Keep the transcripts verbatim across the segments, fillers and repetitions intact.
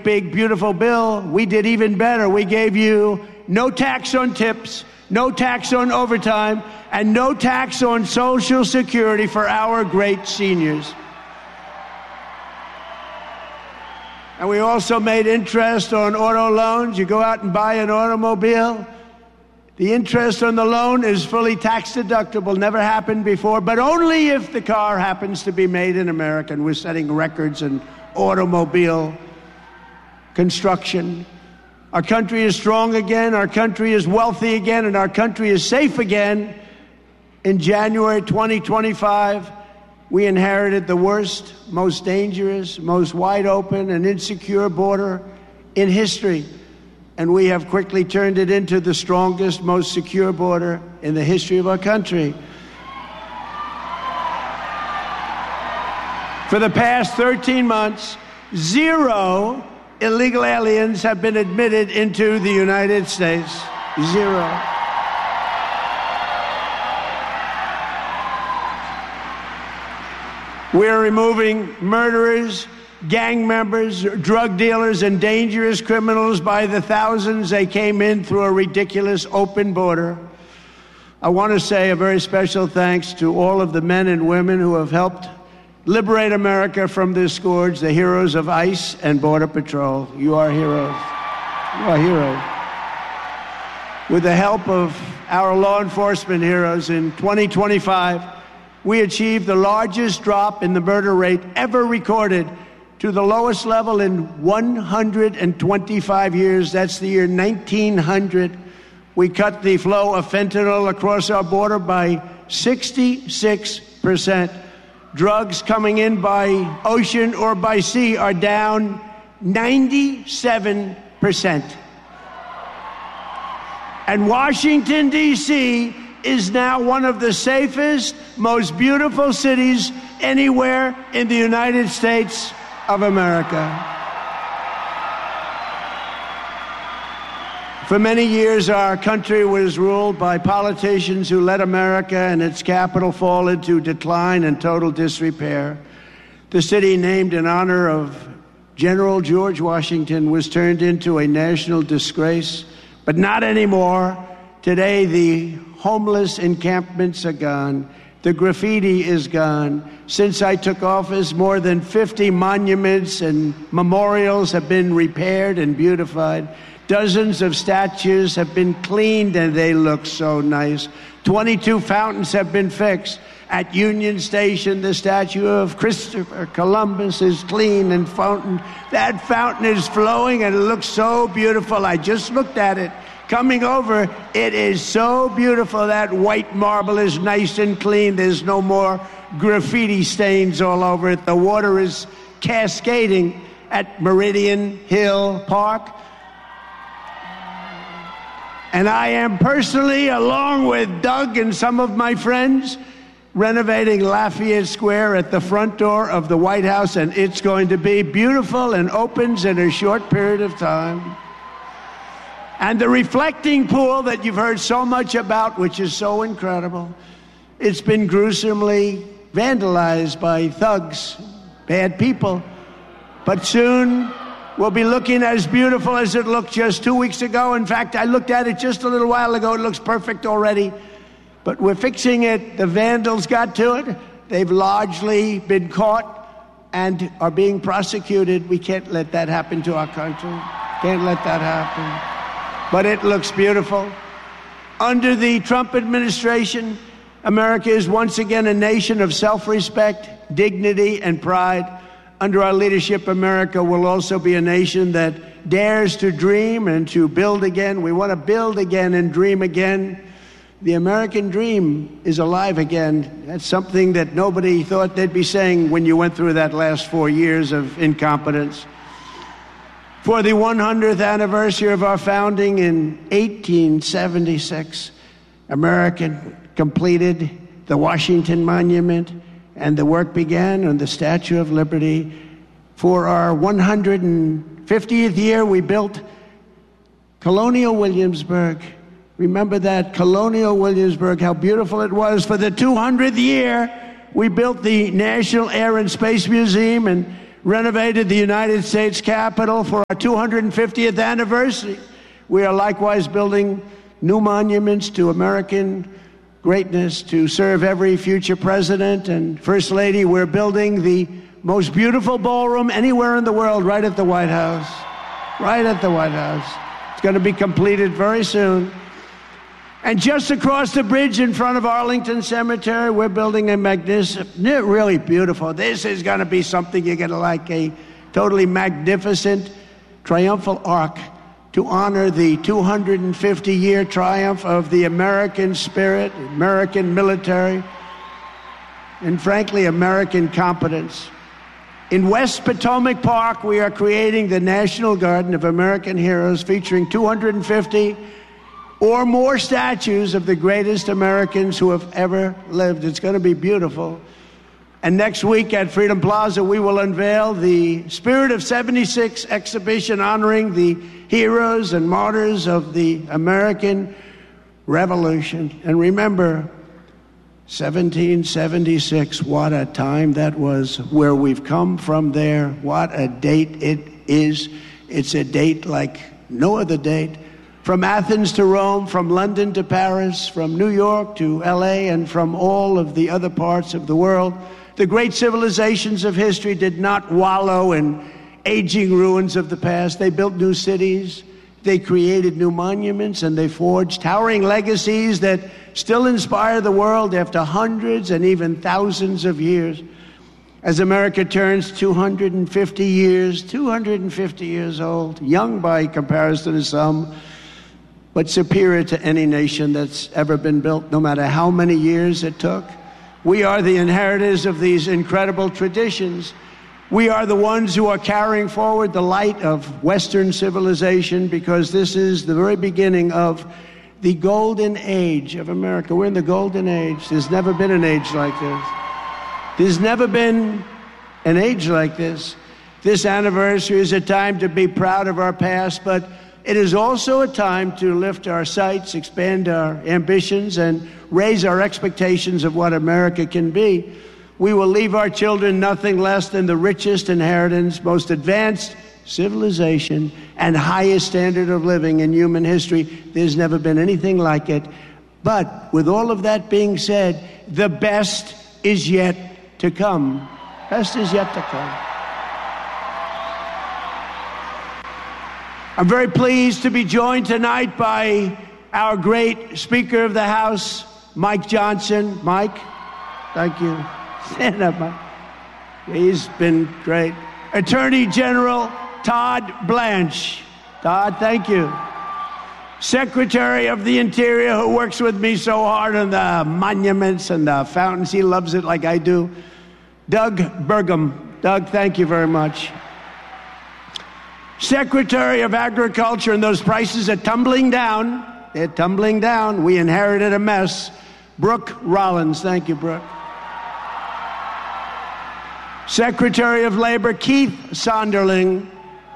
big, beautiful bill, we did even better. We gave you no tax on tips, no tax on overtime, and no tax on Social Security for our great seniors. And we also made interest on auto loans. You go out and buy an automobile, the interest on the loan is fully tax deductible. Never happened before, but only if the car happens to be made in America. And we're setting records in automobile construction. Our country is strong again, our country is wealthy again, and our country is safe again. In January twenty twenty-five, we inherited the worst, most dangerous, most wide open and insecure border in history. And we have quickly turned it into the strongest, most secure border in the history of our country. For the past thirteen months, zero illegal aliens have been admitted into the United States. Zero. We're removing murderers, gang members, drug dealers, and dangerous criminals by the thousands. They came in through a ridiculous open border. I want to say a very special thanks to all of the men and women who have helped liberate America from this scourge, the heroes of ICE and Border Patrol. You are heroes. You are heroes. With the help of our law enforcement heroes, in twenty twenty-five, we achieved the largest drop in the murder rate ever recorded to the lowest level in one hundred twenty-five years. That's the year nineteen hundred. We cut the flow of fentanyl across our border by sixty-six percent. Drugs coming in by ocean or by sea are down ninety-seven percent. And Washington, D C is now one of the safest, most beautiful cities anywhere in the United States of America. For many years, our country was ruled by politicians who let America and its capital fall into decline and total disrepair. The city named in honor of General George Washington was turned into a national disgrace, but not anymore. Today, the homeless encampments are gone. The graffiti is gone. Since I took office, more than fifty monuments and memorials have been repaired and beautified. Dozens of statues have been cleaned, and they look so nice. twenty-two fountains have been fixed. At Union Station, the statue of Christopher Columbus is clean and fountain. That fountain is flowing, and it looks so beautiful. I just looked at it. Coming over, it is so beautiful. That white marble is nice and clean. There's no more graffiti stains all over it. The water is cascading at Meridian Hill Park. And I am personally, along with Doug and some of my friends, renovating Lafayette Square at the front door of the White House, and it's going to be beautiful and opens in a short period of time. And the reflecting pool that you've heard so much about, which is so incredible, it's been gruesomely vandalized by thugs, bad people. But soon will be looking as beautiful as it looked just two weeks ago. In fact, I looked at it just a little while ago. It looks perfect already. But we're fixing it. The vandals got to it. They've largely been caught and are being prosecuted. We can't let that happen to our country. Can't let that happen. But it looks beautiful. Under the Trump administration, America is once again a nation of self-respect, dignity, and pride. Under our leadership, America will also be a nation that dares to dream and to build again. We want to build again and dream again. The American dream is alive again. That's something that nobody thought they'd be saying when you went through that last four years of incompetence. For the one hundredth anniversary of our founding in eighteen seventy-six, America completed the Washington Monument, and the work began on the Statue of Liberty. For our one hundred fiftieth year, we built Colonial Williamsburg. Remember that, Colonial Williamsburg, how beautiful it was. For the two hundredth year, we built the National Air and Space Museum and renovated the United States Capitol for our two hundred fiftieth anniversary. We are likewise building new monuments to American greatness to serve every future president and First Lady. We're building the most beautiful ballroom anywhere in the world right at the White House. Right at the White House. It's going to be completed very soon. And just across the bridge in front of Arlington Cemetery, we're building a magnificent, really beautiful. This is going to be something you're going to like, a totally magnificent triumphal arch to honor the two hundred fifty year triumph of the American spirit, American military, and frankly, American competence. In West Potomac Park, we are creating the National Garden of American Heroes, featuring two hundred fifty or more statues of the greatest Americans who have ever lived. It's going to be beautiful. And next week at Freedom Plaza, we will unveil the Spirit of seventy-six exhibition honoring the heroes and martyrs of the American Revolution. And remember, seventeen seventy-six, what a time that was, where we've come from there. What a date it is. It's a date like no other date. From Athens to Rome, from London to Paris, from New York to L A, and from all of the other parts of the world, the great civilizations of history did not wallow in aging ruins of the past. They built new cities, they created new monuments, and they forged towering legacies that still inspire the world after hundreds and even thousands of years. As America turns two hundred fifty years, two hundred fifty years old, young by comparison to some, but superior to any nation that's ever been built, no matter how many years it took. We are the inheritors of these incredible traditions. We are the ones who are carrying forward the light of Western civilization, because this is the very beginning of the golden age of America. We're in the golden age. There's never been an age like this. There's never been an age like this. This anniversary is a time to be proud of our past, but it is also a time to lift our sights, expand our ambitions, and raise our expectations of what America can be. We will leave our children nothing less than the richest inheritance, most advanced civilization, and highest standard of living in human history. There's never been anything like it. But with all of that being said, the best is yet to come. Best is yet to come. I'm very pleased to be joined tonight by our great Speaker of the House, Mike Johnson. Mike, thank you. Stand up, Mike. He's been great. Attorney General Todd Blanche. Todd, thank you. Secretary of the Interior, who works with me so hard on the monuments and the fountains. He loves it like I do. Doug Burgum. Doug, thank you very much. Secretary of Agriculture, and those prices are tumbling down. They're tumbling down. We inherited a mess. Brooke Rollins. Thank you, Brooke. Secretary of Labor, Keith Sonderling.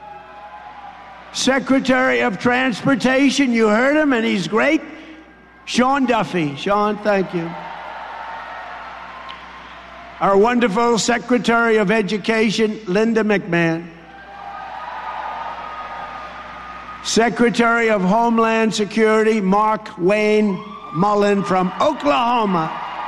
Secretary of Transportation, you heard him, and he's great. Sean Duffy. Sean, thank you. Our wonderful Secretary of Education, Linda McMahon. Secretary of Homeland Security, Mark Wayne Mullen from Oklahoma.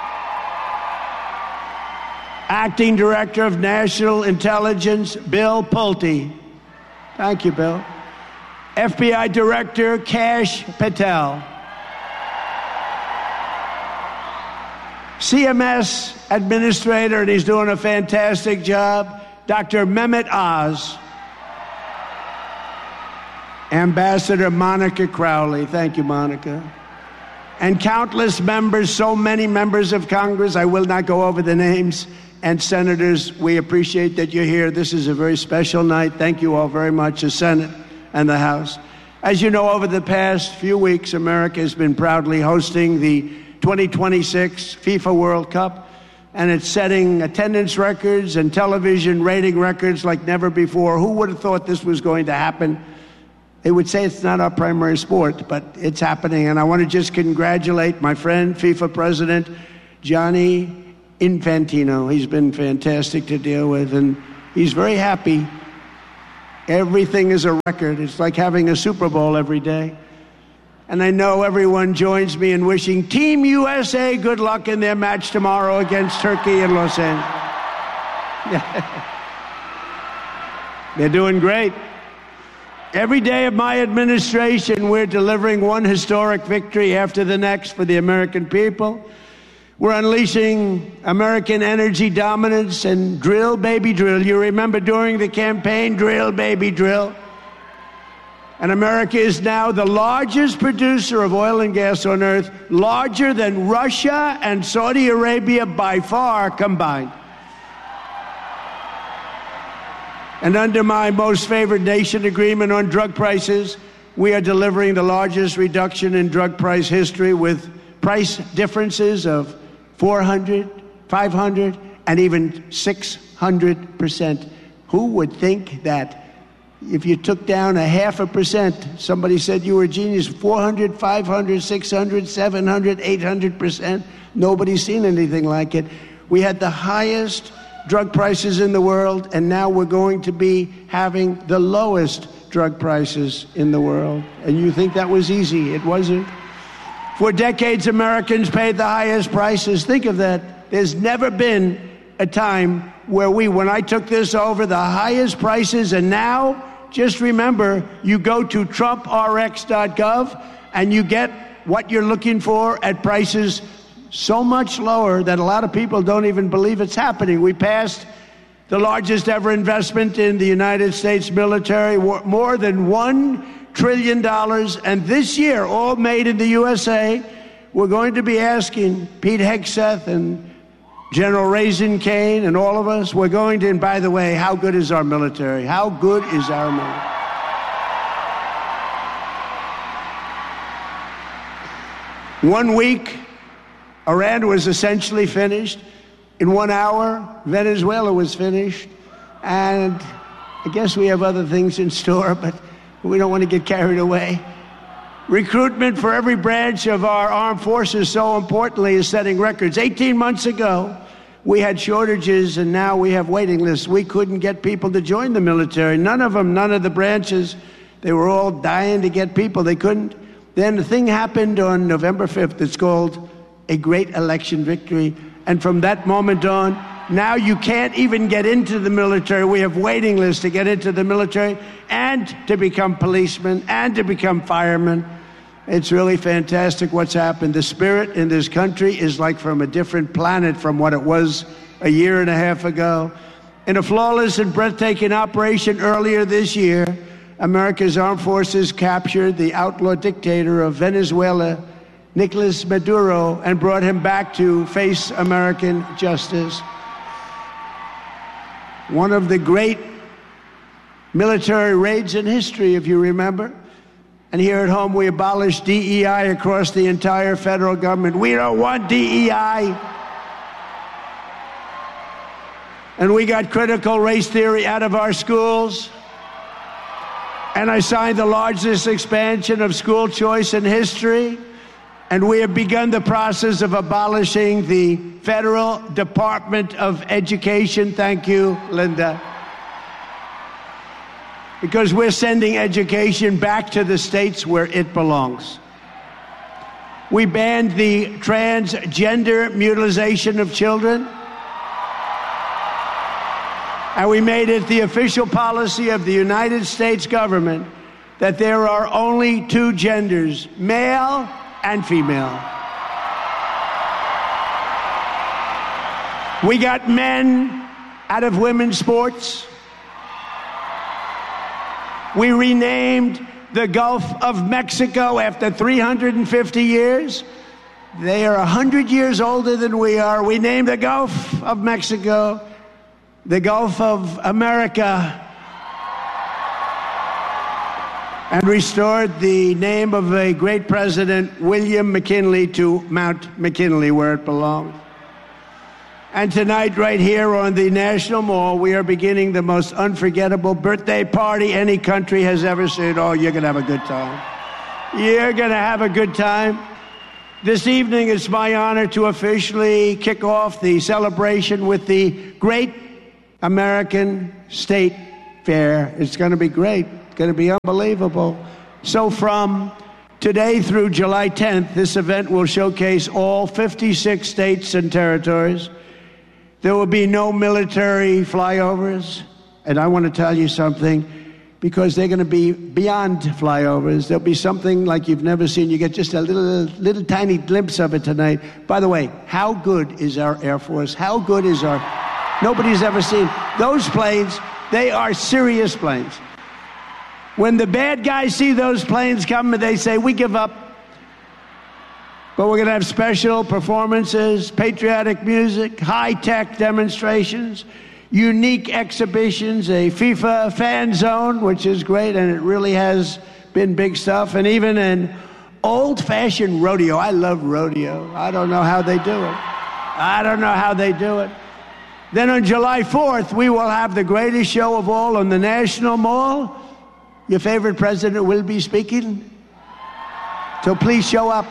Acting Director of National Intelligence, Bill Pulte. Thank you, Bill. F B I Director, Kash Patel. C M S Administrator, and he's doing a fantastic job, Doctor Mehmet Oz. Ambassador Monica Crowley. Thank you, Monica. And countless members, so many members of Congress, I will not go over the names, and senators, we appreciate that you're here. This is a very special night. Thank you all very much, the Senate and the House. As you know, over the past few weeks, America has been proudly hosting the twenty twenty-six FIFA World Cup, and it's setting attendance records and television rating records like never before. Who would have thought this was going to happen? They would say it's not our primary sport, but it's happening. And I want to just congratulate my friend, FIFA President Gianni Infantino. He's been fantastic to deal with. And He's very happy. Everything is a record. It's like having a Super Bowl every day. And I know everyone joins me in wishing Team U S A good luck in their match tomorrow against Turkey in Los Angeles. They're doing great. Every day of my administration, we're delivering one historic victory after the next for the American people. We're unleashing American energy dominance and drill, baby, drill. You remember during the campaign, drill, baby, drill. And America is now the largest producer of oil and gas on earth, larger than Russia and Saudi Arabia by far combined. And under my most favored nation agreement on drug prices, we are delivering the largest reduction in drug price history with price differences of four hundred, five hundred, and even six hundred percent. Who would think that if you took down a half a percent, somebody said you were a genius, four hundred, five hundred, six hundred, seven hundred, eight hundred percent? Nobody's seen anything like it. We had the highest drug prices in the world, and now we're going to be having the lowest drug prices in the world. And you think that was easy. It wasn't. For decades, Americans paid the highest prices. Think of that. There's never been a time where we, when I took this over, the highest prices, and now, just remember, you go to Trump R X dot gov and you get what you're looking for at prices so much lower that a lot of people don't even believe it's happening. We passed the largest ever investment in the United States military, more than one trillion dollars. And this year, all made in the U S A, we're going to be asking Pete Hegseth and General Raisin Kane and all of us, we're going to, and by the way, how good is our military? How good is our military? One week, Iran was essentially finished. In one hour, Venezuela was finished. And I guess we have other things in store, but we don't want to get carried away. Recruitment for every branch of our armed forces, so importantly, is setting records. eighteen months ago, we had shortages, and now we have waiting lists. We couldn't get people to join the military. None of them, none of the branches. They were all dying to get people. They couldn't. Then the thing happened on November fifth. It's called a great election victory. And from that moment on, now you can't even get into the military. We have waiting lists to get into the military and to become policemen and to become firemen. It's really fantastic what's happened. The spirit in this country is like from a different planet from what it was a year and a half ago. In a flawless and breathtaking operation earlier this year, America's armed forces captured the outlaw dictator of Venezuela, Nicolas Maduro, and brought him back to face American justice. One of the great military raids in history, if you remember. And here at home, we abolished D E I across the entire federal government. We don't want D E I. And we got critical race theory out of our schools. And I signed the largest expansion of school choice in history. And we have begun the process of abolishing the Federal Department of Education. Thank you, Linda. Because we're sending education back to the states where it belongs. We banned the transgender mutilation of children. And we made it the official policy of the United States government that there are only two genders, male and female. We got men out of women's sports. We renamed the Gulf of Mexico after three hundred fifty years. They are one hundred years older than we are. We named the Gulf of Mexico the Gulf of America, and restored the name of a great president, William McKinley, to Mount McKinley, where it belongs. And tonight, right here on the National Mall, we are beginning the most unforgettable birthday party any country has ever seen. Oh, you're going to have a good time. You're going to have a good time. This evening, it's my honor to officially kick off the celebration with the great American State Fair. It's going to be great. It's going to be unbelievable. So from today through July tenth, this event will showcase all fifty-six states and territories. There will be no military flyovers. And I want to tell you something, because they're going to be beyond flyovers. There'll be something like you've never seen. You get just a little, little tiny glimpse of it tonight. By the way, how good is our Air Force? How good is our... Nobody's ever seen those planes. They are serious planes. When the bad guys see those planes coming, they say, we give up. But we're going to have special performances, patriotic music, high-tech demonstrations, unique exhibitions, a FIFA fan zone, which is great, and it really has been big stuff, and even an old-fashioned rodeo. I love rodeo. I don't know how they do it. I don't know how they do it. Then on July fourth, we will have the greatest show of all on the National Mall. Your favorite president will be speaking. So please show up.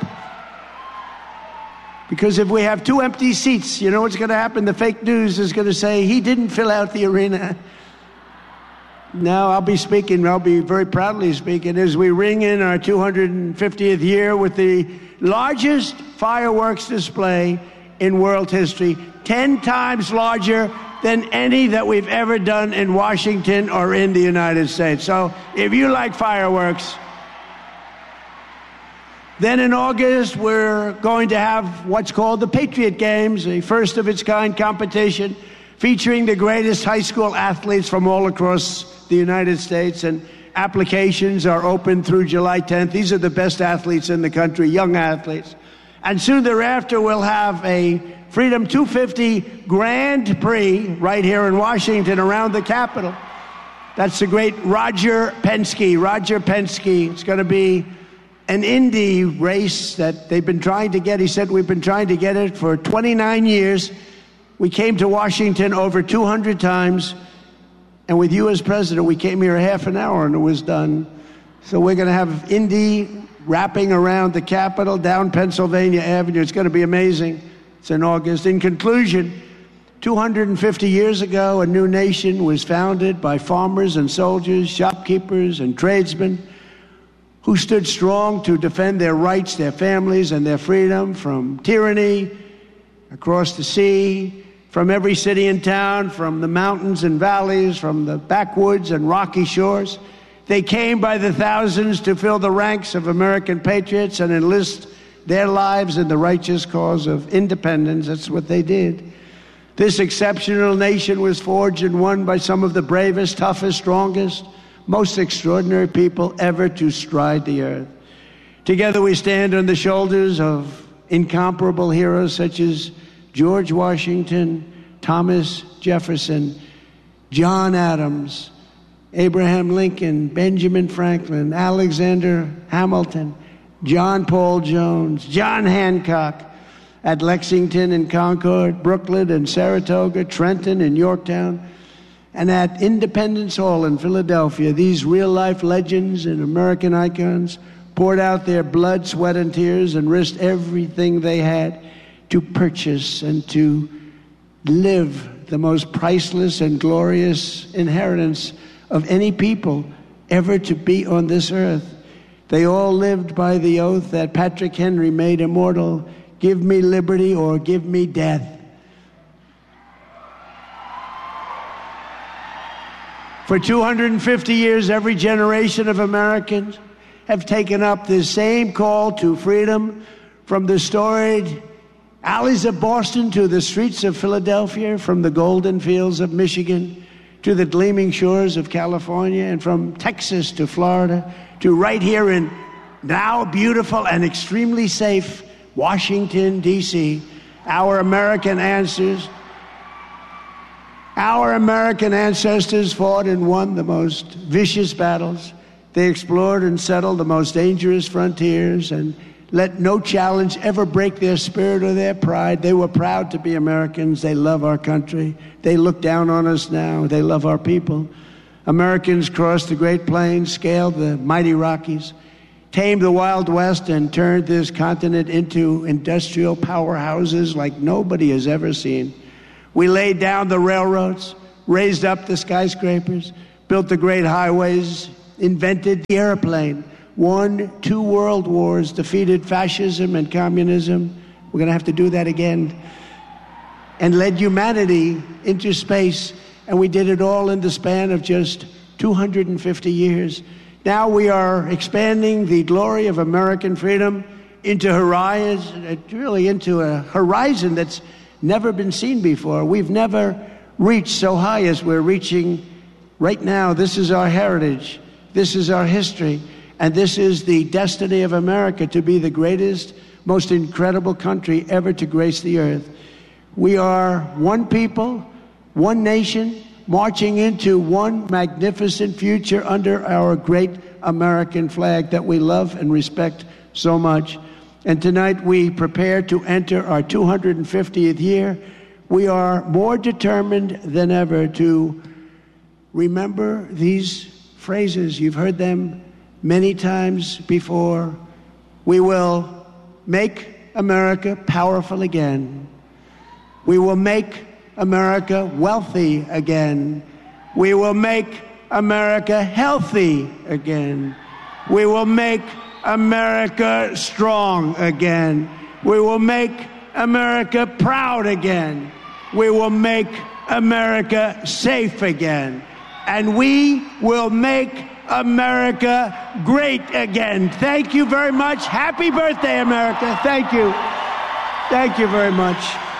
Because if we have two empty seats, you know what's going to happen? The fake news is going to say, he didn't fill out the arena. No, I'll be speaking. I'll be very proudly speaking as we ring in our two hundred fiftieth year with the largest fireworks display in world history, ten times larger than any that we've ever done in Washington or in the United States. So if you like fireworks... Then in August, we're going to have what's called the Patriot Games, a first-of-its-kind competition featuring the greatest high school athletes from all across the United States. And applications are open through July tenth. These are the best athletes in the country, young athletes. And soon thereafter, we'll have a Freedom two fifty Grand Prix right here in Washington around the Capitol. That's the great Roger Penske. Roger Penske. It's going to be an Indy race that they've been trying to get. He said, we've been trying to get it for twenty-nine years. We came to Washington over two hundred times. And with you as president, we came here a half an hour and it was done. So we're going to have Indy wrapping around the Capitol, down Pennsylvania Avenue. It's going to be amazing. It's in August. In conclusion, two hundred fifty years ago, a new nation was founded by farmers and soldiers, shopkeepers and tradesmen, who stood strong to defend their rights, their families, and their freedom from tyranny across the sea, from every city and town, from the mountains and valleys, from the backwoods and rocky shores. They came by the thousands to fill the ranks of American patriots and enlist their lives in the righteous cause of independence. That's what they did. This exceptional nation was forged and won by some of the bravest, toughest, strongest, most extraordinary people ever to stride the earth. Together we stand on the shoulders of incomparable heroes such as George Washington, Thomas Jefferson, John Adams, Abraham Lincoln, Benjamin Franklin, Alexander Hamilton, John Paul Jones, John Hancock, at Lexington and Concord, Brooklyn and Saratoga, Trenton and Yorktown, and at Independence Hall in Philadelphia. These real-life legends and American icons poured out their blood, sweat, and tears and risked everything they had to purchase and to live the most priceless and glorious inheritance of any people ever to be on this earth. They all lived by the oath that Patrick Henry made immortal: give me liberty or give me death. For two hundred fifty years, every generation of Americans have taken up this same call to freedom, from the storied alleys of Boston to the streets of Philadelphia, from the golden fields of Michigan to the gleaming shores of California, and from Texas to Florida to right here in now beautiful and extremely safe Washington, D C Our American answers Our American ancestors fought and won the most vicious battles. They explored and settled the most dangerous frontiers and let no challenge ever break their spirit or their pride. They were proud to be Americans. They love our country. They look down on us now. They love our people. Americans crossed the Great Plains, scaled the mighty Rockies, tamed the Wild West, and turned this continent into industrial powerhouses like nobody has ever seen. We laid down the railroads, raised up the skyscrapers, built the great highways, invented the airplane, won two world wars, defeated fascism and communism. We're going to have to do that again. And led humanity into space. And we did it all in the span of just two hundred fifty years. Now we are expanding the glory of American freedom into horizon, really into a horizon that's never been seen before. We've never reached so high as we're reaching right now. This is our heritage. This is our history. And this is the destiny of America, to be the greatest, most incredible country ever to grace the earth. We are one people, one nation, marching into one magnificent future under our great American flag that we love and respect so much. And tonight we prepare to enter our two hundred fiftieth year. We are more determined than ever to remember these phrases. You've heard them many times before. We will make America powerful again. We will make America wealthy again. We will make America healthy again. We will make America strong again. We will make America proud again. We will make America safe again. And we will make America great again. Thank you very much. Happy birthday, America. Thank you. Thank you very much.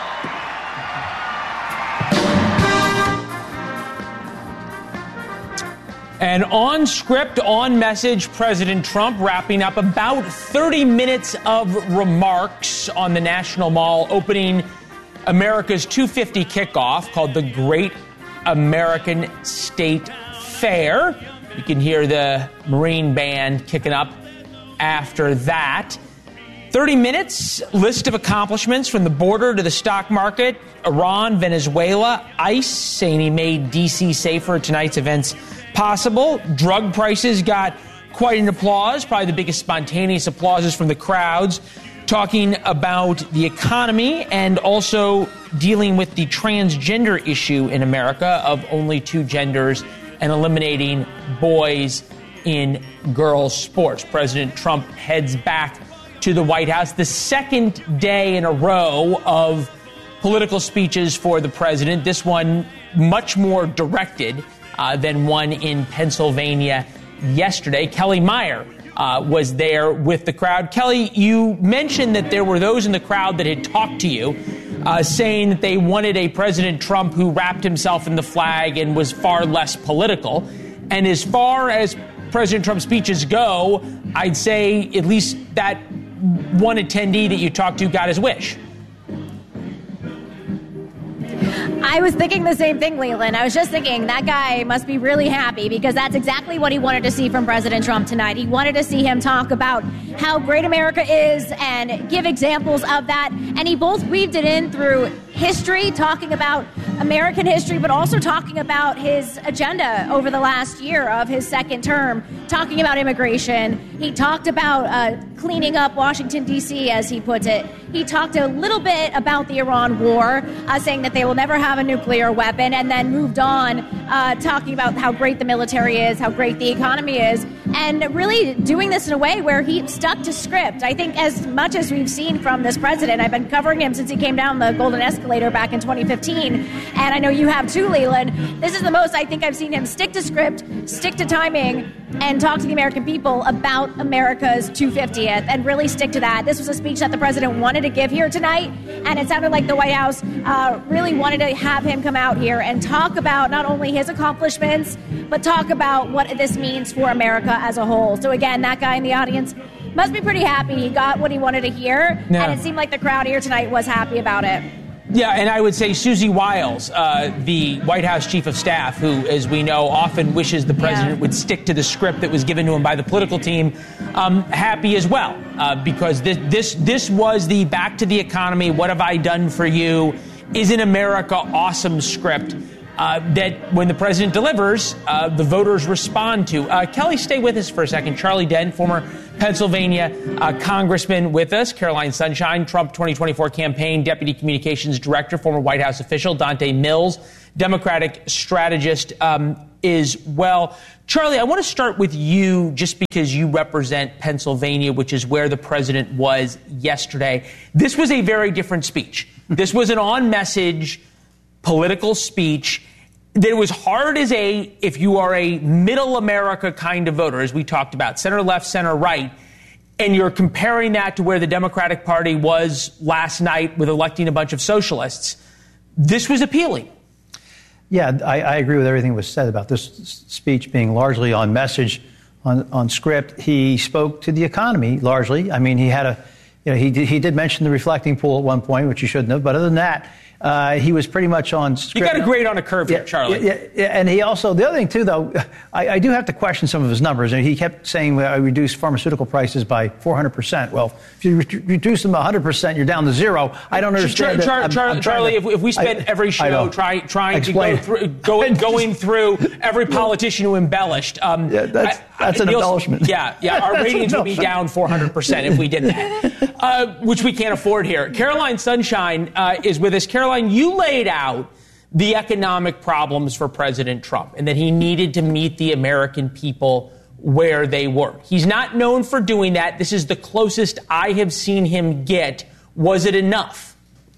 And on script, on message, President Trump wrapping up about thirty minutes of remarks on the National Mall, opening America's two fifty kickoff called the Great American State Fair. You can hear the Marine Band kicking up after that. thirty minutes, list of accomplishments from the border to the stock market, Iran, Venezuela, ICE saying he made D C safer, tonight's events possible. Drug prices got quite an applause, probably the biggest spontaneous applauses from the crowds, talking about the economy and also dealing with the transgender issue in America of only two genders and eliminating boys in girls' sports. President Trump heads back to the White House, the second day in a row of political speeches for the president, this one much more directed uh, than one in Pennsylvania yesterday. Kelly Meyer uh, was there with the crowd. Kelly, you mentioned that there were those in the crowd that had talked to you, uh, saying that they wanted a President Trump who wrapped himself in the flag and was far less political. And as far as President Trump's speeches go, I'd say at least that one attendee that you talked to got his wish. I was thinking the same thing, Leland. I was just thinking that guy must be really happy because that's exactly what he wanted to see from President Trump tonight. He wanted to see him talk about how great America is and give examples of that. And he both weaved it in through history, talking about American history, but also talking about his agenda over the last year of his second term, talking about immigration. He talked about uh, cleaning up Washington, D C, as he puts it. He talked a little bit about the Iran war, uh, saying that they will never have a nuclear weapon, and then moved on uh, talking about how great the military is, how great the economy is, and really doing this in a way where he stuck to script. I think as much as we've seen from this president, I've been covering him since he came down the Golden Escalator back in twenty fifteen, and I know you have too, Leland. This is the most I think I've seen him stick to script, stick to timing, and talk to the American people about America's two hundred fiftieth, and really stick to that. This was a speech that the president wanted to give here tonight, and it sounded like the White House uh, really wanted to have him come out here and talk about not only his accomplishments, but talk about what this means for America as a whole. So again, that guy in the audience must be pretty happy. He got what he wanted to hear, yeah. And it seemed like the crowd here tonight was happy about it. Yeah, and I would say Susie Wiles, uh, the White House chief of staff, who, as we know, often wishes the president yeah. would stick to the script that was given to him by the political team, um, happy as well, uh, because this, this this was the back to the economy, what have I done for you, isn't America awesome script uh, that when the president delivers, uh, the voters respond to. Uh, Kelly, stay with us for a second. Charlie Dent, former Pennsylvania uh, congressman with us. Caroline Sunshine, Trump twenty twenty-four campaign deputy communications director, former White House official. Dante Mills, Democratic strategist um, as well. Charlie, I want to start with you just because you represent Pennsylvania, which is where the president was yesterday. This was a very different speech. This was an on-message political speech that it was hard as a, if you are a middle America kind of voter, as we talked about, center left, center right, and you're comparing that to where the Democratic Party was last night with electing a bunch of socialists, this was appealing. Yeah, I, I agree with everything that was said about this speech being largely on message, on, on script. He spoke to the economy largely. I mean, he had a, you know, he did, he did mention the reflecting pool at one point, which he shouldn't have. But other than that, uh, he was pretty much on script. You got a grade on a curve yeah, here, Charlie. Yeah, yeah, and he also, the other thing too, though, I, I do have to question some of his numbers. And he kept saying, well, I reduced pharmaceutical prices by four hundred percent. Well, if you re- reduce them one hundred percent, you're down to zero. I don't understand. Char- Char- Char- I'm, I'm Charlie, to, if, if we spend I, every show try, trying Explain. to go through, going, going through every politician who embellished. Um, yeah, that's, that's I, an Neil, embellishment. Yeah, yeah. Our ratings would be down four hundred percent if we did that, uh, which we can't afford here. Caroline Sunshine uh, is with us. Caroline, you laid out the economic problems for President Trump and that he needed to meet the American people where they were. He's not known for doing that. This is the closest I have seen him get. Was it enough?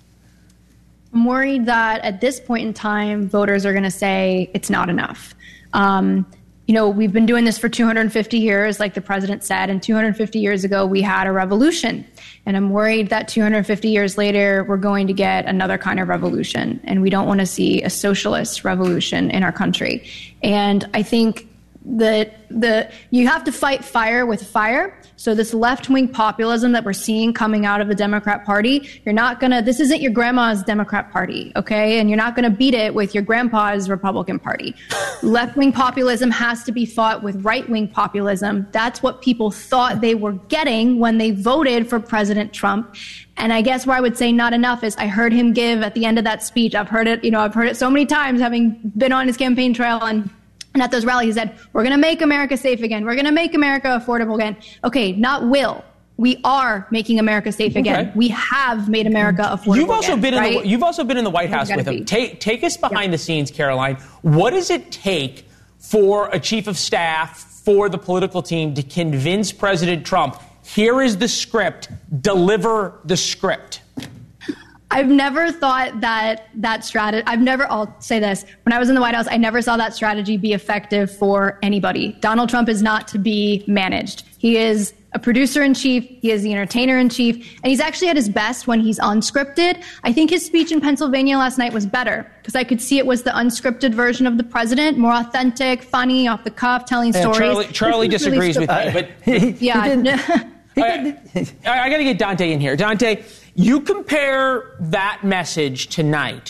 I'm worried that at this point in time, voters are going to say it's not enough. Um, you know, we've been doing this for two hundred fifty years, like the president said, and two hundred fifty years ago, we had a revolution. And I'm worried that two hundred fifty years later, we're going to get another kind of revolution. And we don't want to see a socialist revolution in our country. And I think that the you have to fight fire with fire. So this left-wing populism that we're seeing coming out of the Democrat Party, you're not going to, this isn't your grandma's Democrat Party, okay? And you're not going to beat it with your grandpa's Republican Party. Left-wing populism has to be fought with right-wing populism. That's what people thought they were getting when they voted for President Trump. And I guess where I would say not enough is I heard him give at the end of that speech, I've heard it, you know, I've heard it so many times having been on his campaign trail and And at those rallies, he said, we're going to make America safe again. We're going to make America affordable again. Okay, not will. We are making America safe again. Okay. We have made America affordable you've also again, been right? in the, You've also been in the White House with him. Take, take us behind yeah. the scenes, Caroline. What does it take for a chief of staff, for the political team to convince President Trump, here is the script, deliver the script? I've never thought that that strategy, I've never, I'll say this, when I was in the White House, I never saw that strategy be effective for anybody. Donald Trump is not to be managed. He is a producer-in-chief, he is the entertainer-in-chief, and he's actually at his best when he's unscripted. I think his speech in Pennsylvania last night was better, because I could see it was the unscripted version of the president, more authentic, funny, off the cuff, telling yeah, stories. Charlie, Charlie disagrees really with me, but... he, yeah. He I, I, I got to get Dante in here. Dante, you compare that message tonight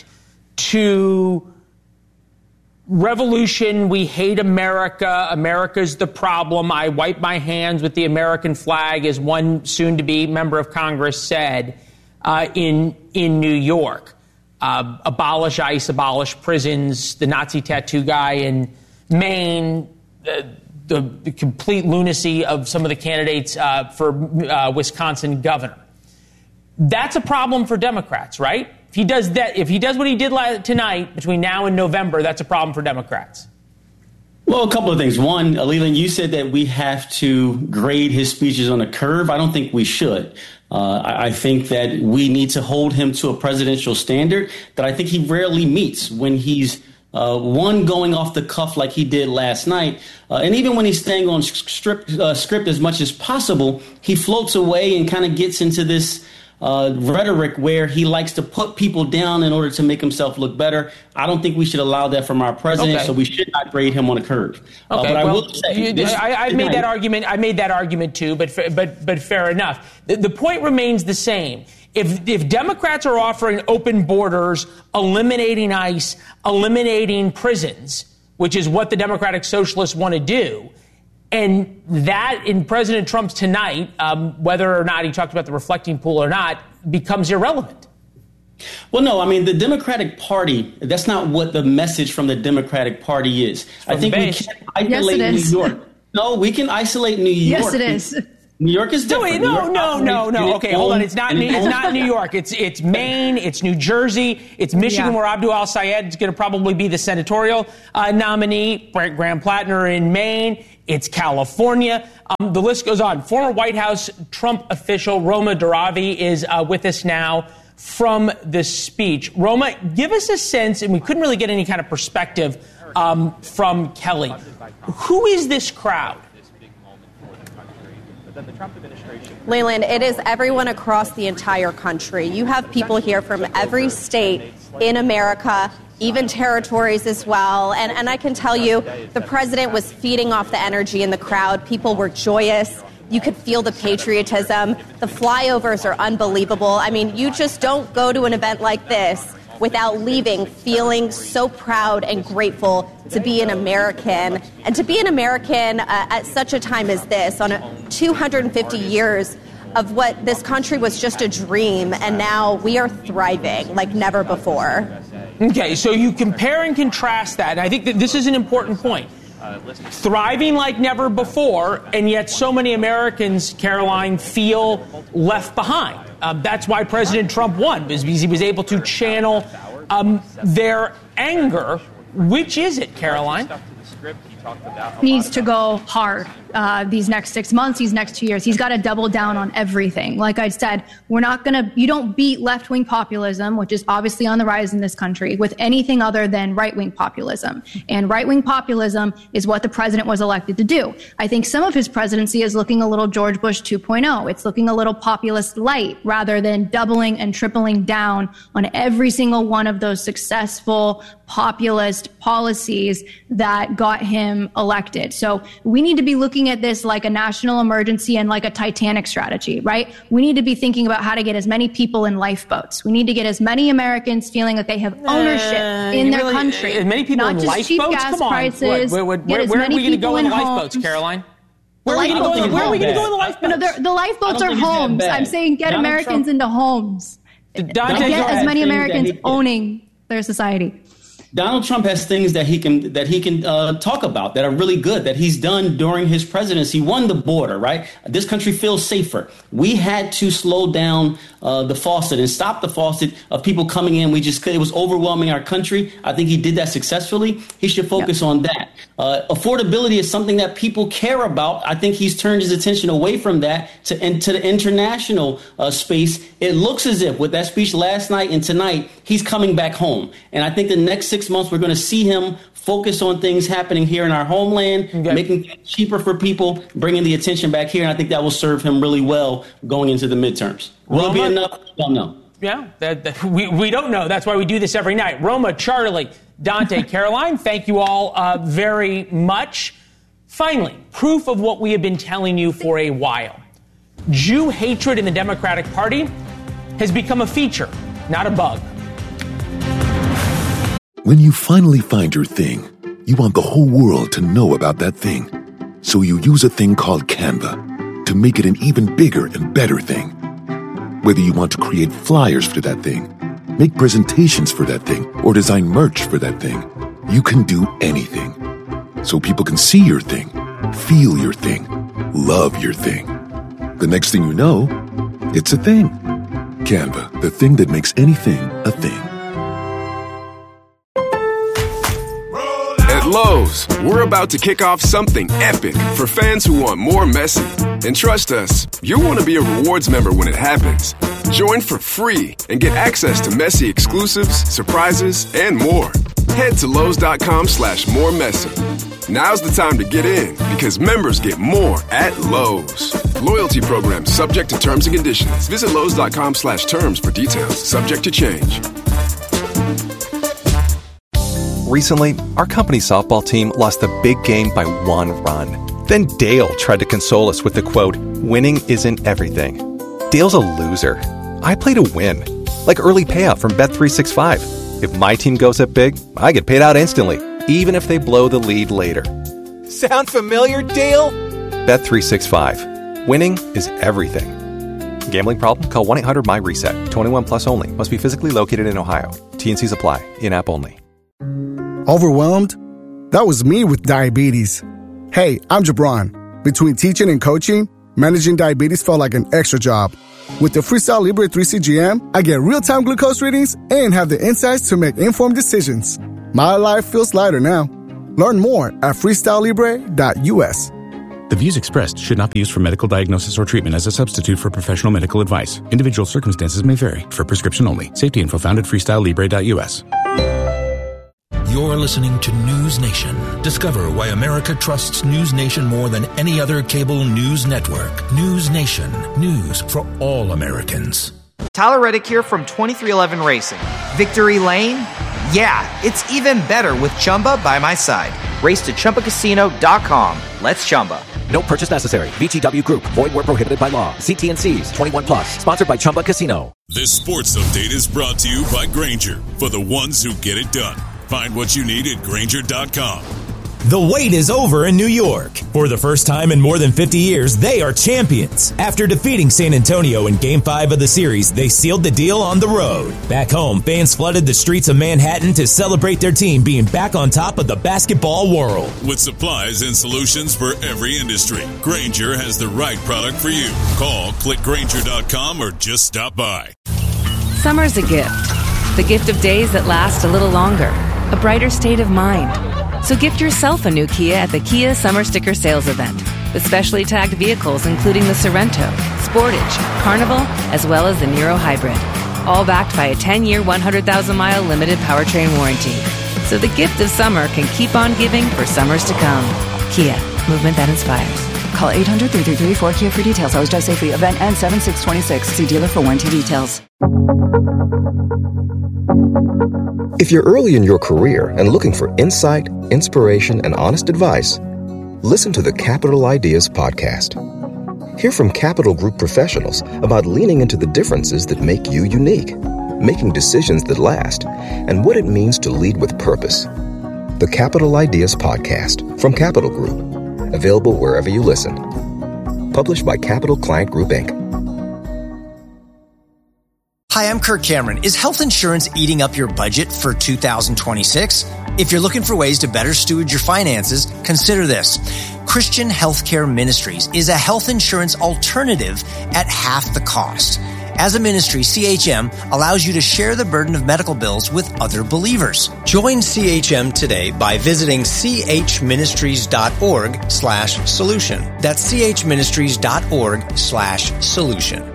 to revolution, we hate America, America's the problem, I wipe my hands with the American flag, as one soon-to-be member of Congress said uh, in, in New York. Uh, abolish ICE, abolish prisons, the Nazi tattoo guy in Maine, uh, The, the complete lunacy of some of the candidates uh, for uh, Wisconsin governor. That's a problem for Democrats, right? If he does that, if he does what he did tonight between now and November, that's a problem for Democrats. Well, a couple of things. One, Leland, you said that we have to grade his speeches on a curve. I don't think we should. Uh, I, I think that we need to hold him to a presidential standard that I think he rarely meets when he's Uh, one, going off the cuff like he did last night. Uh, and even when he's staying on script, uh, script as much as possible, he floats away and kind of gets into this uh, rhetoric where he likes to put people down in order to make himself look better. I don't think we should allow that from our president, okay. so we should not grade him on a curve. Okay, uh, but I well, will say, you, this, I, I made that argument. I made that argument too, but but but fair enough. The, the point remains the same. If, if Democrats are offering open borders, eliminating ICE, eliminating prisons, which is what the Democratic Socialists want to do, and that in President Trump's tonight, um, whether or not he talked about the reflecting pool or not, becomes irrelevant. Well, no, I mean, the Democratic Party, that's not what the message from the Democratic Party is. I think we can't isolate yes, New York. No, we can isolate New York. Yes, it is. New York is different. No, wait, no, no, no, no. Okay, hold on. It's not. New, it's not New York. It's it's Maine. It's New Jersey. It's Michigan, yeah. where Abdul Al-Sayed is going to probably be the senatorial uh, nominee. Graham Plattner in Maine. It's California. Um, the list goes on. Former White House Trump official Roma Daravi is uh, with us now from this speech. Roma, give us a sense, and we couldn't really get any kind of perspective um, from Kelly. Who is this crowd? Leland, it is everyone across the entire country. You have people here from every state in America, even territories as well. And, and I can tell you, the president was feeding off the energy in the crowd. People were joyous. You could feel the patriotism. The flyovers are unbelievable. I mean, you just don't go to an event like this without leaving feeling so proud and grateful to be an American, and to be an American uh, at such a time as this, on a two hundred fifty years of what this country was just a dream, and now we are thriving like never before. Okay, so you compare and contrast that, and I think that this is an important point. Thriving like never before, and yet so many Americans, Caroline, feel left behind. Um, that's why President Trump won, because he was able to channel um, their anger. Which is it, Caroline? Needs to go hard uh, these next six months, these next two years. He's got to double down on everything. Like I said, we're not going to, you don't beat left-wing populism, which is obviously on the rise in this country, with anything other than right-wing populism. And right-wing populism is what the president was elected to do. I think some of his presidency is looking a little George Bush two point oh. It's looking a little populist light, rather than doubling and tripling down on every single one of those successful populist policies that got him elected. So we need to be looking at this like a national emergency and like a Titanic strategy, right? We need to be thinking about how to get as many people in lifeboats. We need to get as many Americans feeling that they have ownership uh, in their really, country. As many people not in just lifeboats? Cheap gas Come on. prices, where, where, where, where are we going to go in the lifeboats, homes. Caroline? Where are we going to go, where are we going to go in the lifeboats? No, the lifeboats are homes. I'm saying get Donald Americans Trump. into homes. Dante, get as many Americans owning their society. Donald Trump has things that he can that he can uh, talk about that are really good that he's done during his presidency. He won the border, right? This country feels safer. We had to slow down uh, the faucet and stop the faucet of people coming in. We just it was overwhelming our country. I think he did that successfully. He should focus yep. on that. Uh, affordability is something that people care about. I think he's turned his attention away from that to into the international uh, space. It looks as if with that speech last night and tonight, he's coming back home. And I think the next six months, we're going to see him focus on things happening here in our homeland, okay. making it cheaper for people, bringing the attention back here. And I think that will serve him really well going into the midterms. Will Roma, it be enough? I don't know. Yeah, that, that, we, we don't know. That's why we do this every night. Roma, Charlie, Dante, Caroline, thank you all uh, very much. Finally, proof of what we have been telling you for a while. Jew hatred in the Democratic Party has become a feature, not a bug. When you finally find your thing, you want the whole world to know about that thing. So you use a thing called Canva to make it an even bigger and better thing. Whether you want to create flyers for that thing, make presentations for that thing, or design merch for that thing, you can do anything. So people can see your thing, feel your thing, love your thing. The next thing you know, it's a thing. Canva, the thing that makes anything a thing. At Lowe's, we're about to kick off something epic for fans who want more Messi. And trust us, you'll want to be a rewards member when it happens. Join for free and get access to Messi exclusives, surprises, and more. Head to Lowe's.com slash more Messi. Now's the time to get in because members get more at Lowe's. Loyalty program subject to terms and conditions. Visit Lowe's.com slash terms for details. Subject to change. Recently, our company's softball team lost the big game by one run. Then Dale tried to console us with the quote, "Winning isn't everything." Dale's a loser. I play to win. Like early payout from Bet three sixty-five. If my team goes up big, I get paid out instantly, even if they blow the lead later. Sound familiar, Dale? Bet three sixty-five. Winning is everything. Gambling problem? Call one eight hundred M Y reset. twenty-one plus only. Must be physically located in Ohio. T and C's apply. In-app only. Overwhelmed? That was me with diabetes. Hey, I'm Jabron. Between teaching and coaching, Managing diabetes felt like an extra job. With the Freestyle Libre three C G M, I get real-time glucose readings and have the insights to make informed decisions. My life feels lighter now. Learn more at freestyle libre dot u s. The views expressed should not be used for medical diagnosis or treatment as a substitute for professional medical advice. Individual circumstances may vary. For prescription only. Safety info found at freestyle libre dot u s. You're listening to News Nation. Discover why America trusts News Nation more than any other cable news network. News Nation. News for all Americans. Tyler Reddick here from twenty-three eleven Racing. Victory Lane? Yeah, it's even better with Chumba by my side. Race to Chumba Casino dot com. Let's Chumba. No purchase necessary. V G W Group. Void where prohibited by law. See T and C's. twenty-one plus. Sponsored by Chumba Casino. This sports update is brought to you by Grainger, for the ones who get it done. Find what you need at Grainger dot com. The wait is over in New York. For the first time in more than fifty years, they are champions. After defeating San Antonio in Game five of the series, they sealed the deal on the road. Back home, fans flooded the streets of Manhattan to celebrate their team being back on top of the basketball world. With supplies and solutions for every industry, Grainger has the right product for you. Call, click Grainger dot com, or just stop by. Summer's a gift. The gift of days that last a little longer. A brighter state of mind. So gift yourself a new Kia at the Kia Summer Sticker Sales Event with specially tagged vehicles including the Sorento, Sportage, Carnival, as well as the Niro Hybrid. All backed by a ten-year, one hundred thousand mile limited powertrain warranty. So the gift of summer can keep on giving for summers to come. Kia, movement that inspires. Call eight hundred, three three three, four Kia for details. Always drive safely. Event ends seven six twenty-six. See dealer for warranty details. If you're early in your career and looking for insight, inspiration, and honest advice, listen to the Capital Ideas podcast. Hear from Capital Group professionals about leaning into the differences that make you unique, making decisions that last, and what it means to lead with purpose. The Capital Ideas podcast from Capital Group, available wherever you listen. Published by Capital Client Group, Incorporated. Hi, I'm Kirk Cameron. Is health insurance eating up your budget for two thousand twenty-six? If you're looking for ways to better steward your finances, consider this. Christian Healthcare Ministries is a health insurance alternative at half the cost. As a ministry, C H M allows you to share the burden of medical bills with other believers. Join C H M today by visiting chministries.org slash solution. That's chministries.org slash solution.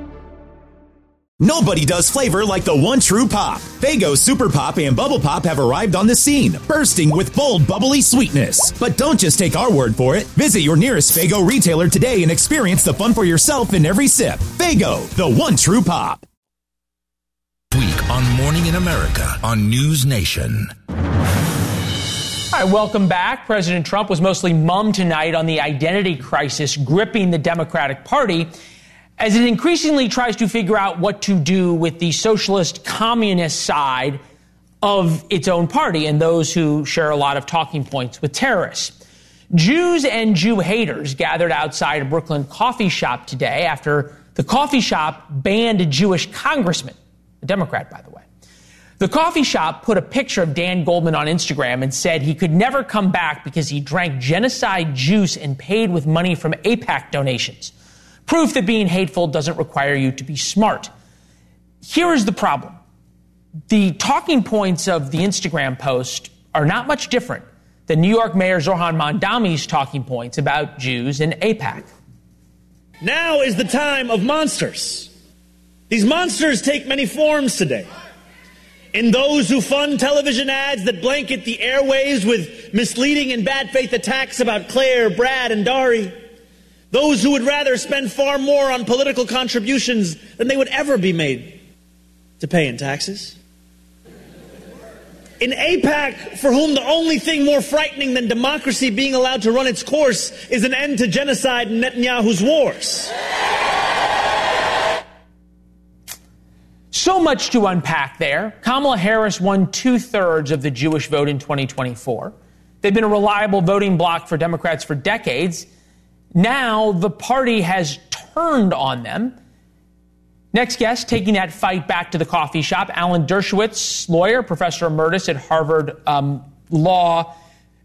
Nobody does flavor like the one true pop. Faygo Super Pop and Bubble Pop have arrived on the scene, bursting with bold, bubbly sweetness. But don't just take our word for it. Visit your nearest Faygo retailer today and experience the fun for yourself in every sip. Faygo, the one true pop. Week on Morning in America on News Nation. All right, welcome back. President Trump was mostly mum tonight on the identity crisis gripping the Democratic Party, as it increasingly tries to figure out what to do with the socialist communist side of its own party and those who share a lot of talking points with terrorists. Jews and Jew haters gathered outside a Brooklyn coffee shop today after the coffee shop banned a Jewish congressman, a Democrat, by the way. The coffee shop put a picture of Dan Goldman on Instagram and said he could never come back because he drank genocide juice and paid with money from AIPAC donations. Proof that being hateful doesn't require you to be smart. Here is the problem. The talking points of the Instagram post are not much different than New York Mayor Zohran Mamdani's talking points about Jews and AIPAC. Now is the time of monsters. These monsters take many forms today. In those who fund television ads that blanket the airwaves with misleading and bad faith attacks about Claire, Brad, and Dari. Those who would rather spend far more on political contributions than they would ever be made to pay in taxes. In AIPAC, for whom the only thing more frightening than democracy being allowed to run its course is an end to genocide and Netanyahu's wars. So much to unpack there. Kamala Harris won two-thirds of the Jewish vote in twenty twenty-four. They've been a reliable voting bloc for Democrats for decades. Now the party has turned on them. Next guest, taking that fight back to the coffee shop, Alan Dershowitz, lawyer, professor emeritus at Harvard um, Law.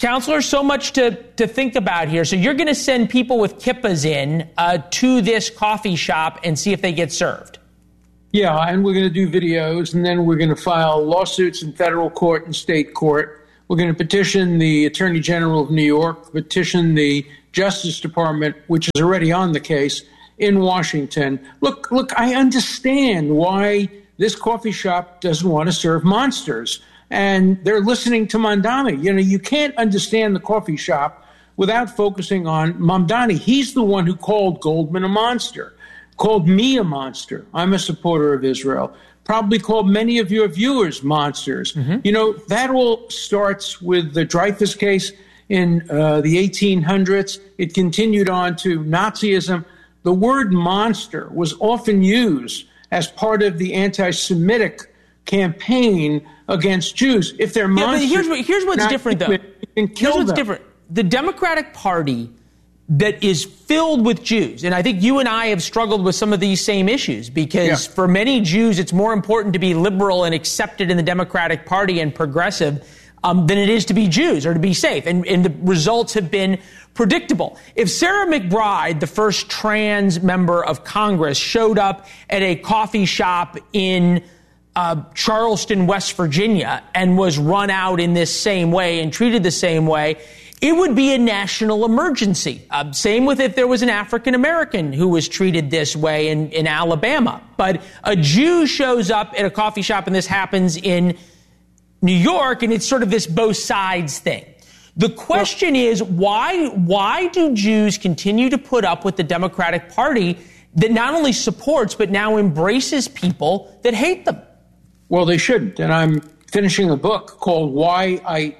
Counselor, so much to, to think about here. So you're going to send people with kippas in uh, to this coffee shop and see if they get served. Yeah, and we're going to do videos, and then we're going to file lawsuits in federal court and state court. We're going to petition the Attorney General of New York, petition the Justice Department, which is already on the case, in Washington. Look, look, I understand why this coffee shop doesn't want to serve monsters. And they're listening to Mamdani. You know, you can't understand the coffee shop without focusing on Mamdani. He's the one who called Goldman a monster, called me a monster. I'm a supporter of Israel. Probably called many of your viewers monsters. Mm-hmm. You know, that all starts with the Dreyfus case in uh, the eighteen hundreds. It continued on to Nazism. The word monster was often used as part of the anti-Semitic campaign against Jews. If they're yeah, monsters, but here's, what, here's what's different, though. Here's what's them. different. The Democratic Party that is filled with Jews, and I think you and I have struggled with some of these same issues because yeah. for many Jews, it's more important to be liberal and accepted in the Democratic Party and progressive um, than it is to be Jews or to be safe. And, and the results have been predictable. If Sarah McBride, the first trans member of Congress, showed up at a coffee shop in Uh, Charleston, West Virginia, and was run out in this same way and treated the same way, it would be a national emergency. Uh, same with if there was an African American who was treated this way in, in Alabama. But a Jew shows up at a coffee shop, and this happens in New York, and it's sort of this both sides thing. The question well, is, why, why do Jews continue to put up with the Democratic Party that not only supports but now embraces people that hate them? Well, they shouldn't. And I'm finishing a book called Why I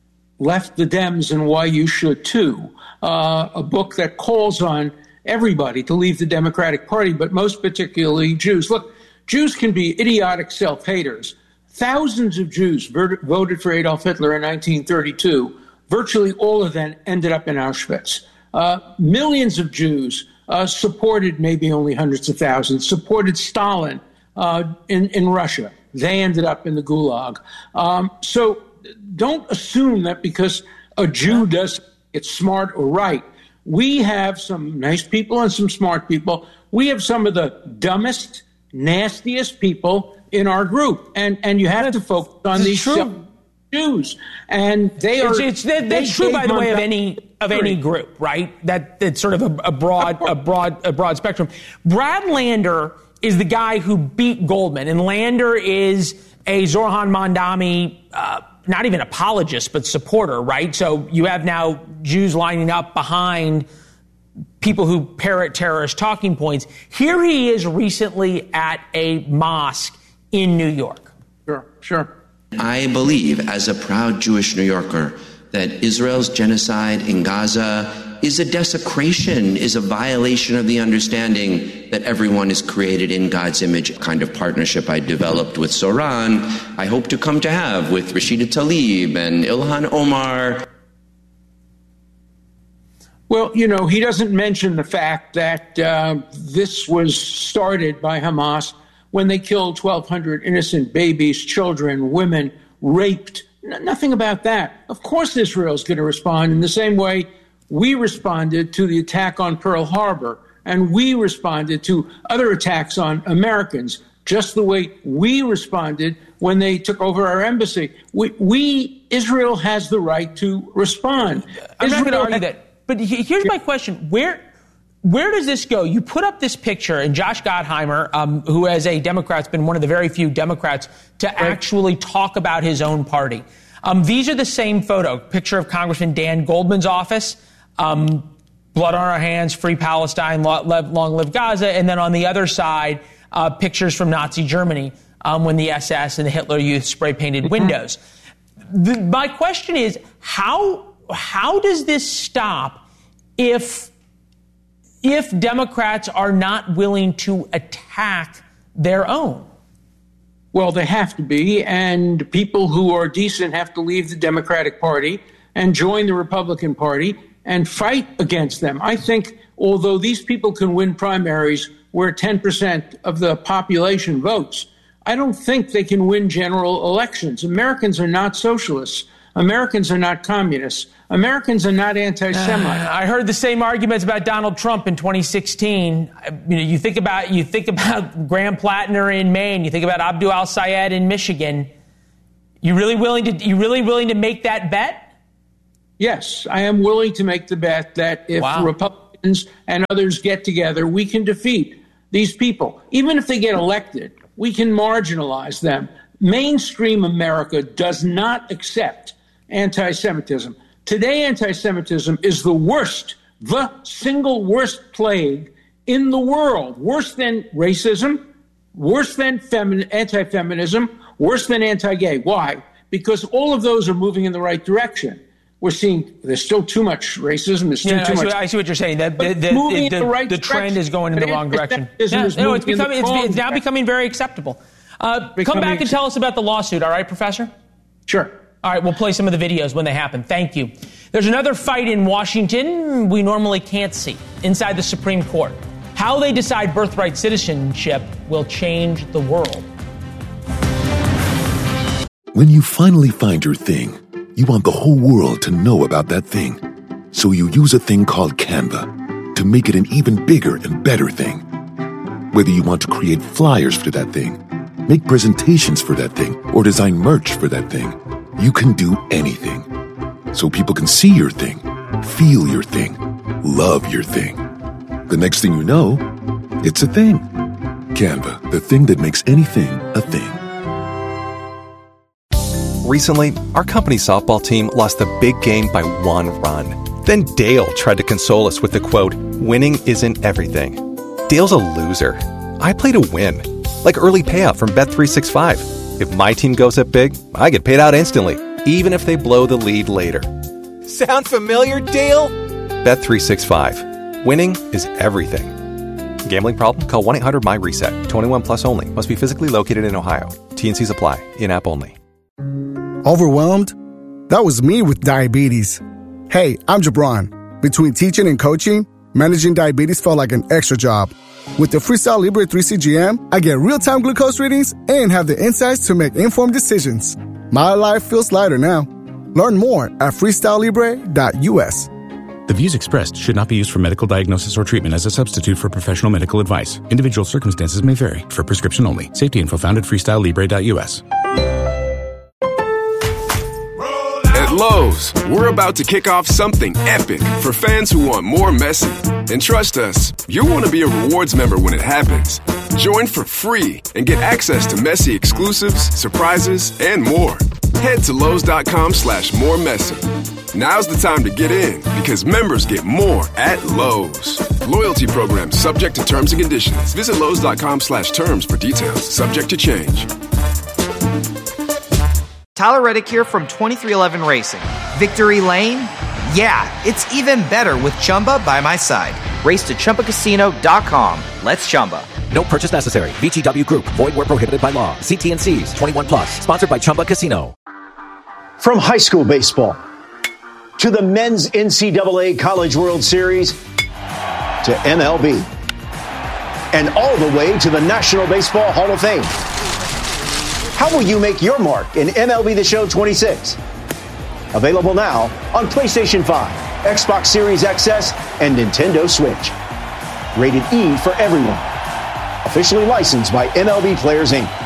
Left the Dems and Why You Should Too, uh, a book that calls on everybody to leave the Democratic Party, but most particularly Jews. Look, Jews can be idiotic self-haters. Thousands of Jews ver- voted for Adolf Hitler in nineteen thirty-two. Virtually all of them ended up in Auschwitz. Uh, millions of Jews uh, supported, maybe only hundreds of thousands, supported Stalin uh, in, in Russia. They ended up in the Gulag. Um, so don't assume that because a Jew does it's smart or right. We have some nice people and some smart people. We have some of the dumbest, nastiest people in our group. And and you have to focus on these Jews. And they are. It's, it's, that, that's true, by the way, of any of any group, right? That that's sort of a, a broad a broad a broad spectrum. Brad Lander is the guy who beat Goldman. And Lander is a Zohran Mamdani, uh, not even apologist, but supporter, right? So you have now Jews lining up behind people who parrot terrorist talking points. Here he is recently at a mosque in New York. Sure, sure. I believe, as a proud Jewish New Yorker, that Israel's genocide in Gaza is a desecration, is a violation of the understanding that everyone is created in God's image, a kind of partnership I developed with Soran, I hope to come to have with Rashida Tlaib and Ilhan Omar. Well, you know, he doesn't mention the fact that uh, this was started by Hamas when they killed twelve hundred innocent babies, children, women, raped. N- nothing about that. Of course Israel's going to respond in the same way we responded to the attack on Pearl Harbor, and we responded to other attacks on Americans, just the way we responded when they took over our embassy. We, we Israel has the right to respond. I'm Israel not going to argue that. But here's my question. Where where does this go? You put up this picture, and Josh Gottheimer, um, who as a Democrat has been one of the very few Democrats to right. actually talk about his own party. Um, these are the same photo, picture of Congressman Dan Goldman's office. Um, blood on our hands, free Palestine, long live Gaza. And then on the other side, uh, pictures from Nazi Germany um, when the S S and the Hitler Youth spray painted windows. The, my question is, how how does this stop if if Democrats are not willing to attack their own? Well, they have to be, and people who are decent have to leave the Democratic Party and join the Republican Party and fight against them. I think although these people can win primaries where ten percent of the population votes, I don't think they can win general elections. Americans are not socialists. Americans are not communists. Americans are not anti-Semites. Uh, I heard the same arguments about Donald Trump in twenty sixteen. You know, you think about you think about Graham Plattner in Maine. You think about Abdul al-Sayed in Michigan. You really willing to you really willing to make that bet? Yes, I am willing to make the bet that if wow. Republicans and others get together, we can defeat these people. Even if they get elected, we can marginalize them. Mainstream America does not accept anti-Semitism. Today, anti-Semitism is the worst, the single worst plague in the world, worse than racism, worse than femi- anti-feminism, worse than anti-gay. Why? Because all of those are moving in the right direction. We're seeing there's still too much racism. There's still yeah, too I see, much. I see what you're saying. That the, the, the, the, the, right the trend is going in the wrong direction. Yeah, no, it's, becoming, it's, it's now becoming very acceptable. Uh, come back and tell us about the lawsuit, all right, Professor? Sure. All right, we'll play some of the videos when they happen. Thank you. There's another fight in Washington we normally can't see inside the Supreme Court. How they decide birthright citizenship will change the world. When you finally find your thing, you want the whole world to know about that thing. So you use a thing called Canva to make it an even bigger and better thing. Whether you want to create flyers for that thing, make presentations for that thing, or design merch for that thing, you can do anything. So people can see your thing, feel your thing, love your thing. The next thing you know, it's a thing. Canva, the thing that makes anything a thing. Recently, our company softball team lost the big game by one run. Then Dale tried to console us with the quote, "Winning isn't everything." Dale's a loser. I play to win. Like early payout from Bet three sixty-five. If my team goes up big, I get paid out instantly, even if they blow the lead later. Sound familiar, Dale? Bet three sixty-five. Winning is everything. Gambling problem? Call one eight hundred M Y reset. twenty-one plus only. Must be physically located in Ohio. T and C's apply. In-app only. Overwhelmed? That was me with diabetes. Hey, I'm Jabron. Between teaching and coaching, managing diabetes felt like an extra job. With the Freestyle Libre three C G M, I get real-time glucose readings and have the insights to make informed decisions. My life feels lighter now. Learn more at freestyle libre dot u s. The views expressed should not be used for medical diagnosis or treatment as a substitute for professional medical advice. Individual circumstances may vary. For prescription only. Safety info found at freestyle libre dot u s. At Lowe's, we're about to kick off something epic for fans who want more messy. And trust us, you'll want to be a rewards member when it happens. Join for free and get access to messy exclusives, surprises, and more. Head to Lowe's.com slash more messy. Now's the time to get in because members get more at Lowe's. Loyalty program subject to terms and conditions. Visit Lowe's.com slash terms for details. Subject to change. Tyler Reddick here from twenty-three eleven Racing. Victory Lane? Yeah, it's even better with Chumba by my side. Race to Chumba Casino dot com. Let's Chumba. No purchase necessary. V G W Group. Void where prohibited by law. See T and C's. twenty-one plus. Sponsored by Chumba Casino. From high school baseball to the men's N C double A College World Series to M L B and all the way to the National Baseball Hall of Fame. How will you make your mark in M L B The Show twenty-six? Available now on PlayStation five, Xbox Series X S, and Nintendo Switch. Rated E for everyone. Officially licensed by M L B Players, Incorporated.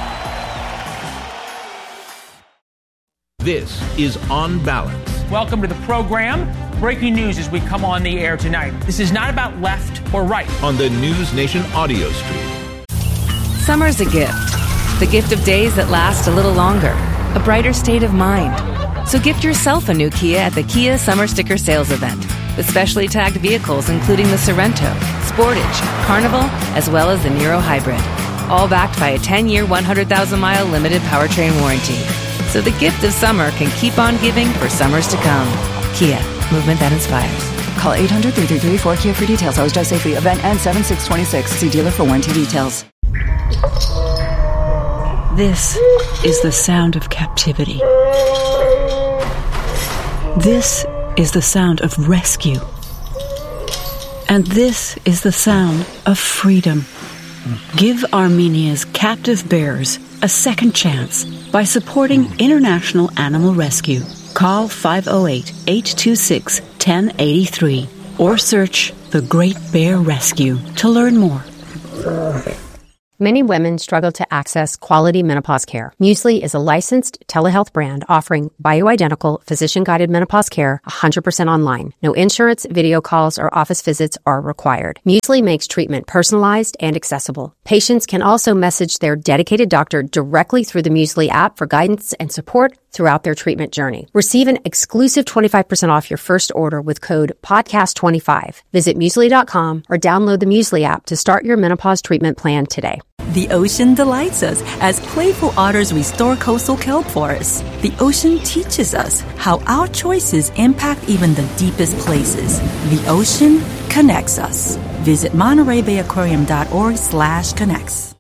This is On Balance. Welcome to the program. Breaking news as we come on the air tonight. This is not about left or right. On the News Nation audio stream. Summer's a gift. The gift of days that last a little longer. A brighter state of mind. So gift yourself a new Kia at the Kia Summer Sticker Sales Event. With specially tagged vehicles including the Sorrento, Sportage, Carnival, as well as the Niro Hybrid. All backed by a ten-year, one hundred thousand mile limited powertrain warranty. So the gift of summer can keep on giving for summers to come. Kia, movement that inspires. Call eight hundred, three three three, four Kia for details. Always drive safely. Event ends seven six twenty-six. See dealer for warranty details. This is the sound of captivity. This is the sound of rescue. And this is the sound of freedom. Give Armenia's captive bears a second chance by supporting International Animal Rescue. Call five oh eight, eight two six, one oh eight three or search The Great Bear Rescue to learn more. Many women struggle to access quality menopause care. Muesli is a licensed telehealth brand offering bioidentical, physician-guided menopause care one hundred percent online. No insurance, video calls, or office visits are required. Muesli makes treatment personalized and accessible. Patients can also message their dedicated doctor directly through the Muesli app for guidance and support throughout their treatment journey. Receive an exclusive twenty-five percent off your first order with code podcast twenty-five. Visit Muesli dot com or download the Muesli app to start your menopause treatment plan today. The ocean delights us as playful otters restore coastal kelp forests. The ocean teaches us how our choices impact even the deepest places. The ocean connects us. Visit Monterey Bay Aquarium dot org slash connects.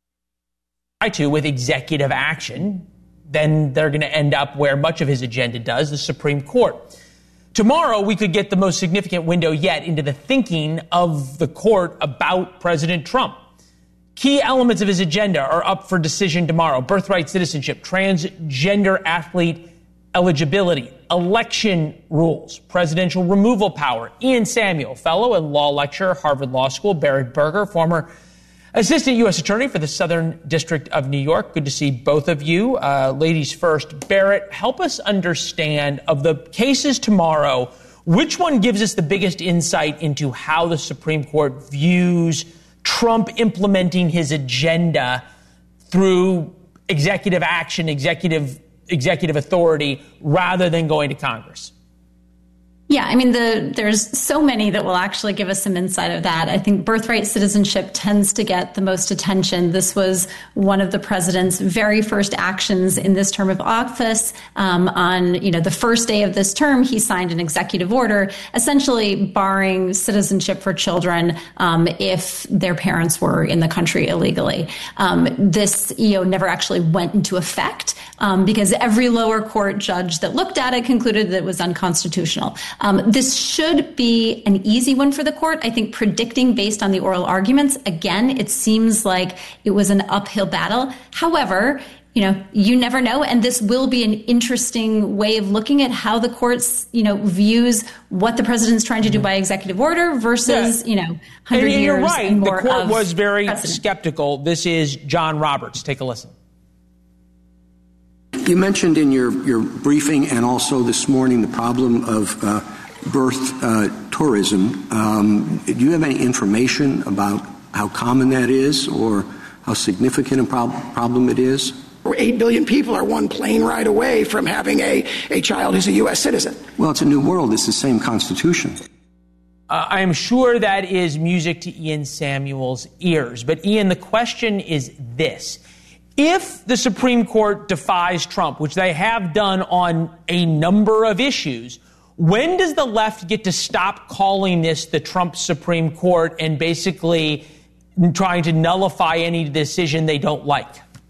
I too, with executive action, then they're going to end up where much of his agenda does, the Supreme Court. Tomorrow, we could get the most significant window yet into the thinking of the court about President Trump. Key elements of his agenda are up for decision tomorrow: birthright citizenship, transgender athlete eligibility, election rules, presidential removal power. Ian Samuel, fellow and law lecturer, Harvard Law School; Barrett Berger, former assistant U S attorney for the Southern District of New York. Good to see both of you. Uh, ladies first. Barrett, help us understand, of the cases tomorrow, which one gives us the biggest insight into how the Supreme Court views Trump implementing his agenda through executive action, executive executive authority, rather than going to Congress? Yeah, I mean, the, there's so many that will actually give us some insight of that. I think birthright citizenship tends to get the most attention. This was one of the president's very first actions in this term of office. Um, on, you know, the first day of this term, he signed an executive order essentially barring citizenship for children um, if their parents were in the country illegally. Um, this, you know, never actually went into effect um, because every lower court judge that looked at it concluded that it was unconstitutional. Um, this should be an easy one for the court. I think predicting based on the oral arguments, again, it seems like it was an uphill battle. However, you know, you never know. And this will be an interesting way of looking at how the courts, you know, views what the president's trying to do by executive order versus, yeah. you know, one hundred and, and years you're right. and more the court of was very precedent. skeptical. This is John Roberts. Take a listen. You mentioned in your, your briefing and also this morning the problem of uh, birth uh, tourism. Um, do you have any information about how common that is or how significant a prob- problem it is? Eight billion people are one plane ride away from having a, a child who's a U S citizen. Well, it's a new world. It's the same Constitution. Uh, I am sure that is music to Ian Samuel's ears. But, Ian, the question is this. If the Supreme Court defies Trump, which they have done on a number of issues, when does the left get to stop calling this the Trump Supreme Court and basically trying to nullify any decision they don't like?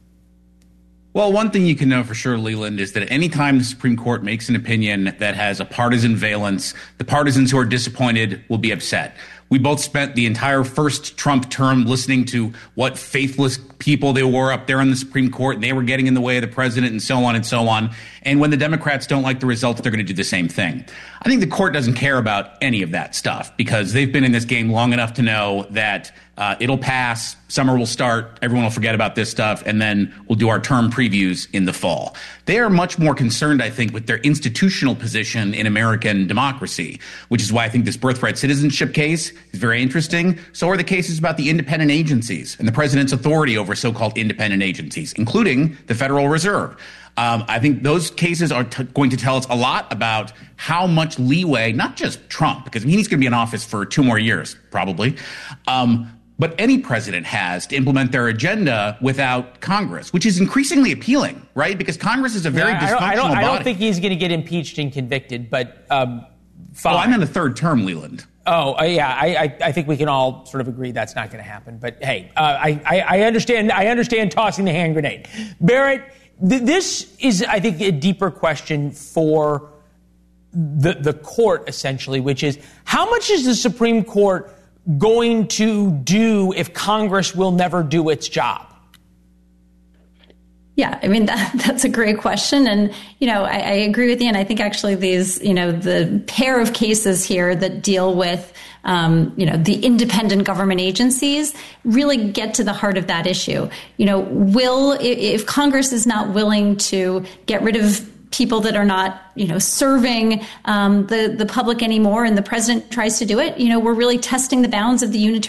Well, one thing you can know for sure, Leland, is that any time the Supreme Court makes an opinion that has a partisan valence, the partisans who are disappointed will be upset. We both spent the entire first Trump term listening to what faithless people they were up there in the Supreme Court, and they were getting in the way of the president and so on and so on. And when the Democrats don't like the results, they're going to do the same thing. I think the court doesn't care about any of that stuff because they've been in this game long enough to know that uh, it'll pass, summer will start, everyone will forget about this stuff, and then we'll do our term previews in the fall. They are much more concerned, I think, with their institutional position in American democracy, which is why I think this birthright citizenship case is very interesting. So are the cases about the independent agencies and the president's authority over so-called independent agencies, including the Federal Reserve. Um, I think those cases are t- going to tell us a lot about how much leeway, not just Trump, because I mean, he's going to be in office for two more years, probably, um, but any president has to implement their agenda without Congress, which is increasingly appealing, right? Because Congress is a very yeah, dysfunctional I don't, I don't, body. I don't think he's going to get impeached and convicted, but um, fine. Well, I'm in the third term, Leland. Oh, uh, yeah, I, I, I think we can all sort of agree that's not going to happen. But hey, uh, I, I, I understand. I understand tossing the hand grenade, Barrett. Th- this is, I think, a deeper question for the the court, essentially, which is how much is the Supreme Court going to do if Congress will never do its job? Yeah, I mean, that, that's a great question. And, you know, I, I agree with you. And I think actually these, you know, the pair of cases here that deal with, um, you know, the independent government agencies really get to the heart of that issue. You know, will, if Congress is not willing to get rid of people that are not, you know, serving um, the, the public anymore, and the president tries to do it, you know, we're really testing the bounds of the unitary